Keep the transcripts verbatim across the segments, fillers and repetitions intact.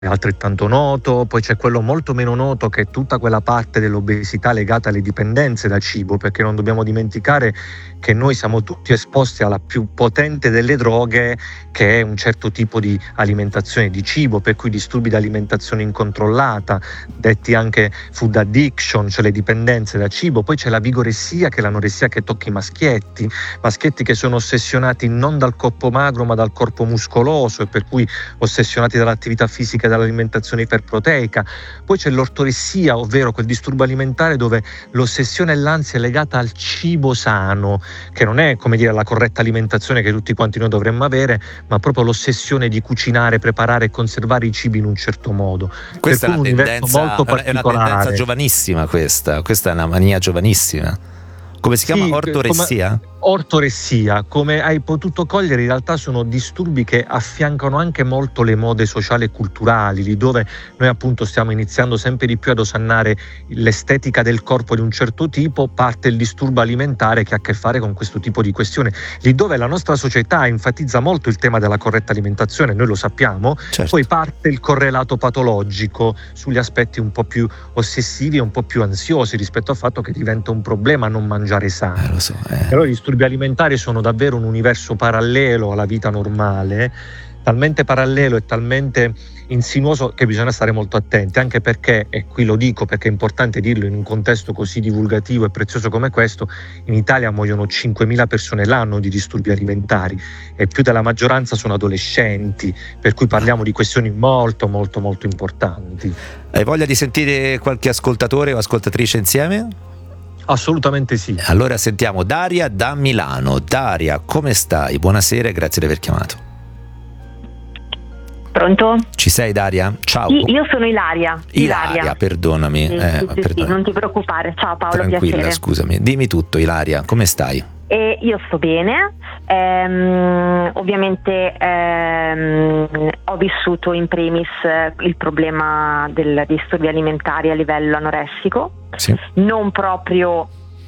altrettanto noto. Poi c'è quello molto meno noto, che è tutta quella parte dell'obesità legata alle dipendenze da cibo, perché non dobbiamo dimenticare che noi siamo tutti esposti alla più potente delle droghe, che è un certo tipo di alimentazione di cibo, per cui disturbi di alimentazione incontrollata, detti anche food addiction, cioè le dipendenze da cibo. Poi c'è la vigoressia, che è l'anoressia che tocca i maschietti, maschietti che sono ossessionati non dal corpo magro ma dal corpo muscoloso, e per cui ossessionati dall'attività fisica e dall'alimentazione iperproteica. Poi c'è l'ortoressia, ovvero quel disturbo alimentare dove l'ossessione e l'ansia è legata al cibo sano, che non è, come dire, la corretta alimentazione che tutti quanti noi dovremmo avere, ma proprio l'ossessione di cucinare, preparare e conservare i cibi in un certo modo. Questa per è una, un tendenza, molto è una tendenza giovanissima, questa questa è una mania giovanissima. Come si chiama? Sì, ortoressia? Come, ortoressia, come hai potuto cogliere, in realtà sono disturbi che affiancano anche molto le mode sociali e culturali, lì dove noi appunto stiamo iniziando sempre di più ad osannare l'estetica del corpo di un certo tipo, parte il disturbo alimentare che ha a che fare con questo tipo di questione, lì dove la nostra società enfatizza molto il tema della corretta alimentazione, noi lo sappiamo, certo. Poi parte il correlato patologico sugli aspetti un po' più ossessivi e un po' più ansiosi rispetto al fatto che diventa un problema non mangiare sano. Eh, lo so, eh. Allora i disturbi alimentari sono davvero un universo parallelo alla vita normale, talmente parallelo e talmente insinuoso che bisogna stare molto attenti, anche perché, e qui lo dico perché è importante dirlo in un contesto così divulgativo e prezioso come questo, in Italia muoiono cinquemila persone l'anno di disturbi alimentari e più della maggioranza sono adolescenti, per cui parliamo di questioni molto molto molto importanti. Hai voglia di sentire qualche ascoltatore o ascoltatrice insieme? Assolutamente sì. Allora sentiamo Daria da Milano. Daria, come stai? Buonasera e grazie di aver chiamato. Pronto? Ci sei, Daria? Ciao. Sì, io sono Ilaria. Ilaria, Ilaria. perdonami. Sì, eh, sì, sì, perdonami. sì, non ti preoccupare. Ciao Paolo, Tranquilla, piacere. scusami. Dimmi tutto, Ilaria, come stai? E io sto bene, ehm, ovviamente ehm, ho vissuto in primis il problema del disturbi alimentari a livello anoressico, Sì. non proprio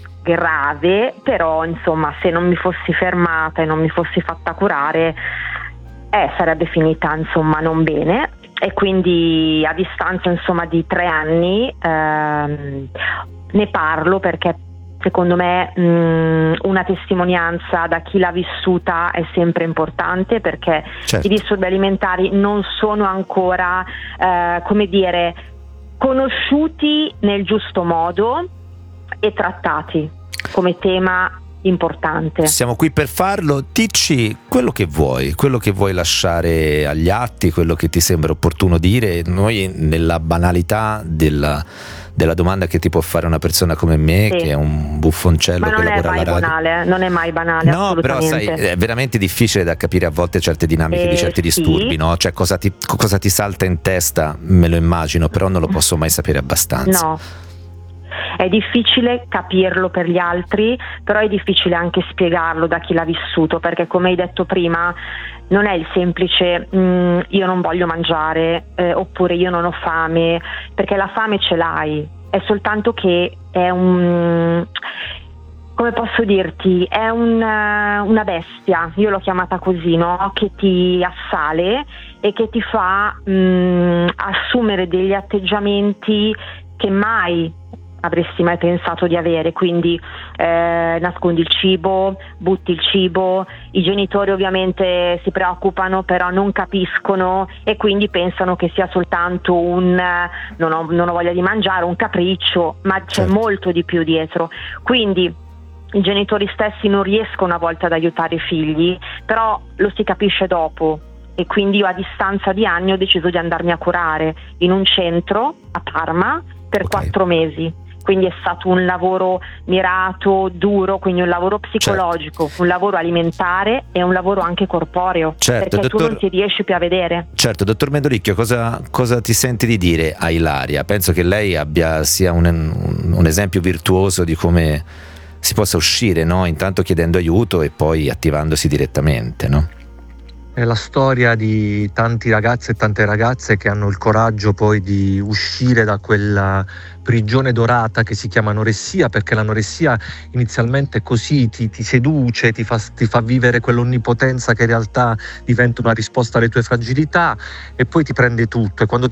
grave, però insomma se non mi fossi fermata e non mi fossi fatta curare eh, sarebbe finita insomma non bene, e quindi a distanza insomma di tre anni ehm, ne parlo perché secondo me mh, una testimonianza da chi l'ha vissuta è sempre importante, perché certo. i disturbi alimentari non sono ancora eh, come dire conosciuti nel giusto modo e trattati come tema importante. Siamo qui per farlo. Dici quello che vuoi, quello che vuoi lasciare agli atti, quello che ti sembra opportuno dire. Noi nella banalità della della domanda che ti può fare una persona come me, sì, che è un buffoncello che lavora alla radio. Banale, non è mai banale, no, però sai, è veramente difficile da capire a volte certe dinamiche eh, di certi sì. disturbi, no? Cioè cosa ti, cosa ti salta in testa, me lo immagino, però non lo posso mai sapere abbastanza. No, è difficile capirlo per gli altri, però è difficile anche spiegarlo da chi l'ha vissuto, perché come hai detto prima non è il semplice mm, io non voglio mangiare eh, oppure io non ho fame, perché la fame ce l'hai, è soltanto che è un, come posso dirti, è un, una bestia, io l'ho chiamata così, no? Che ti assale e che ti fa mm, assumere degli atteggiamenti che mai avresti mai pensato di avere, quindi eh, nascondi il cibo, butti il cibo, i genitori ovviamente si preoccupano però non capiscono e quindi pensano che sia soltanto un non ho, non ho voglia di mangiare, un capriccio, ma c'è certo. molto di più dietro, quindi i genitori stessi non riescono a volte ad aiutare i figli, però lo si capisce dopo. E quindi io a distanza di anni ho deciso di andarmi a curare in un centro a Parma per okay. quattro mesi. Quindi è stato un lavoro mirato, duro, quindi un lavoro psicologico, certo. un lavoro alimentare e un lavoro anche corporeo, certo, perché dottor... tu non ti riesci più a vedere. Certo, dottor Medolicchio, cosa, cosa ti senti di dire a Ilaria? Penso che lei abbia sia un, un, un esempio virtuoso di come si possa uscire, no? Intanto chiedendo aiuto e poi attivandosi direttamente, no? È la storia di tanti ragazzi e tante ragazze che hanno il coraggio poi di uscire da quella prigione dorata che si chiama anoressia, perché l'anoressia inizialmente così ti, ti seduce, ti fa, ti fa vivere quell'onnipotenza che in realtà diventa una risposta alle tue fragilità, e poi ti prende tutto, e quando